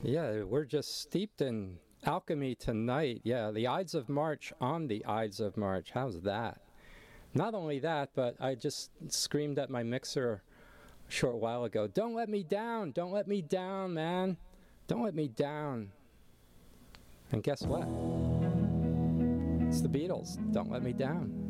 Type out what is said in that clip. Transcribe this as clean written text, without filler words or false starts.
Yeah, we're just steeped in alchemy tonight. Yeah, the Ides of March on the Ides of March. How's that? Not only that, but I just screamed at my mixer a short while ago, "Don't let me down! Don't let me down, man! Don't let me down!" And guess what? It's the Beatles. Don't let me down.